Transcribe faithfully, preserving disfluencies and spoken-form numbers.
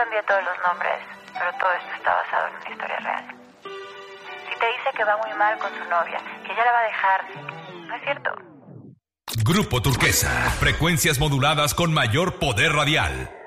cambié todos los nombres, pero todo esto está basado en una historia real. Si te dice que va muy mal con su novia, que ya la va a dejar, no es cierto. Grupo Turquesa, frecuencias moduladas con mayor poder radial.